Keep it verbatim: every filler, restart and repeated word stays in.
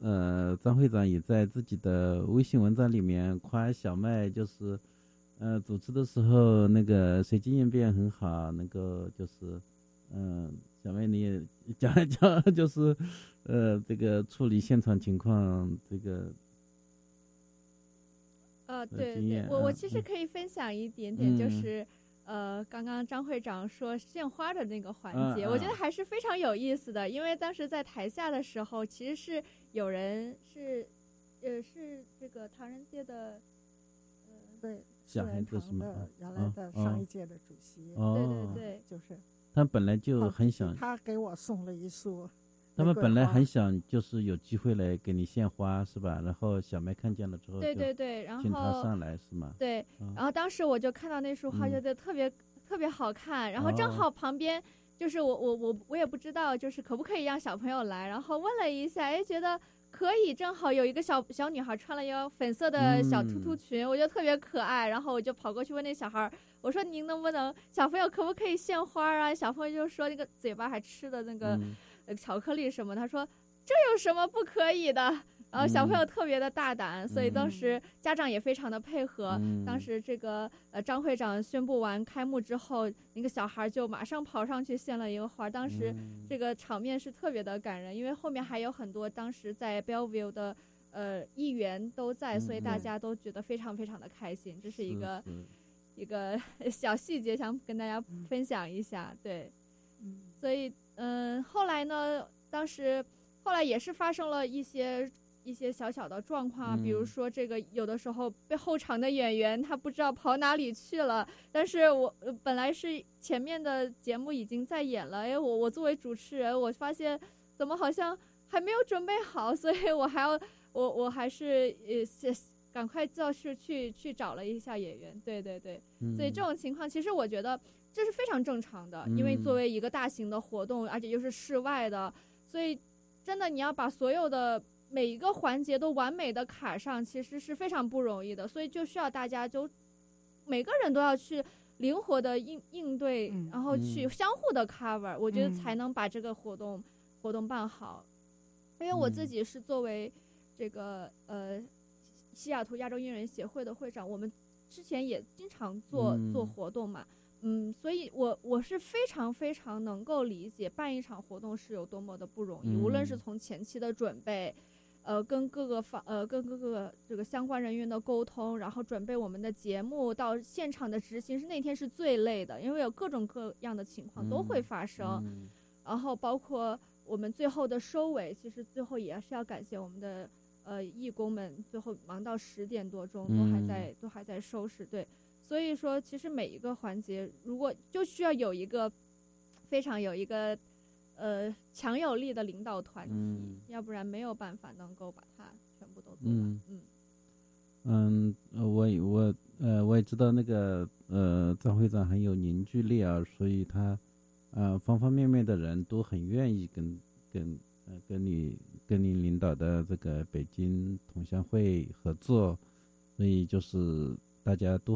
呃，张会长也在自己的微信文章里面夸小麦，就是呃主持的时候那个随机应变很好，能够就是嗯、呃，小麦你也讲一讲，就是呃这个处理现场情况这个。 呃，对对， 经验我我嗯嗯其实可以分享一点点，就嗯是呃，刚刚张会长说献花的那个环节，我觉得嗯嗯还是非常有意思的，因为当时在台下的时候，其实是有人是，呃，是这个唐人街的，呃， 对， 小四人孩子是吗？ 堂的原来哦的哦上一届的主席， 对对哦， 对， 就是他本来就他很想， 他给我送了一束他们本来玫瑰花很想就是有机会来给你献花是吧？然后小麦看见了之后对就对对，然请他后上来是吗？ 对， 嗯然后当时我就看到那束花， 嗯觉得特别、特别好看，然后正哦好旁边就是我我我我也不知道就是可不可以让小朋友来，然后问了一下，哎，觉得可以，正好有一个小小女孩穿了一个粉色的小兔兔嗯裙，我觉得特别可爱，然后我就跑过去问那小孩，我说您能不能小朋友可不可以献花啊？小朋友就说那个嘴巴还吃的那个、 嗯呃巧克力什么，他说这有什么不可以的？然后小朋友特别的大胆，所以当时家长也非常的配合。 嗯当时这个呃张会长宣布完开幕之后，那个小孩就马上跑上去献了一个花。当时嗯这个场面是特别的感人，因为后面还有很多当时在 Bellevue 的呃议员都在，所以大家都觉得非常非常的开心。这是一个是是一个小细节，想跟大家分享一下。对，所以嗯、呃，后来呢，当时后来也是发生了一些一些小小的状况， 嗯比如说这个有的时候被后场的演员他不知道跑哪里去了，但是我、呃、本来是前面的节目已经在演了，哎，我我作为主持人，我发现怎么好像还没有准备好，所以我还要我我还是呃赶快就是去去找了一下演员，对对对， 嗯所以这种情况其实我觉得这是非常正常的， 嗯因为作为一个大型的活动，而且又是室外的，所以真的你要把所有的每一个环节都完美的卡上，其实是非常不容易的，所以就需要大家就每个人都要去灵活的应应对， 嗯然后去相互的 cover，、我觉得嗯才能把这个活动活动办好。因为我自己是作为这个呃西雅图亚洲音乐人协会的会长，我们之前也经常做、 嗯做活动嘛，嗯，所以我我是非常非常能够理解办一场活动是有多么的不容易， 嗯无论是从前期的准备，呃，跟各个方呃跟各个这个相关人员的沟通，然后准备我们的节目到现场的执行，是那天是最累的，因为有各种各样的情况都会发生， 嗯然后包括我们最后的收尾，其实最后也是要感谢我们的呃义工们，最后忙到十点多钟都还在、 嗯都还在收拾，对，所以说其实每一个环节如果就需要有一个非常有一个呃强有力的领导团体、 嗯要不然没有办法能够把它全部都做嗯完。嗯嗯，呃我也我呃我也知道那个呃张会长很有凝聚力啊，所以他呃方方面面的人都很愿意跟跟呃跟你跟您领导的这个北京同乡会合作，所以就是大家都